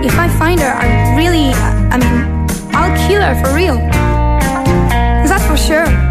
if I find her, I'll kill her for real. That's for sure.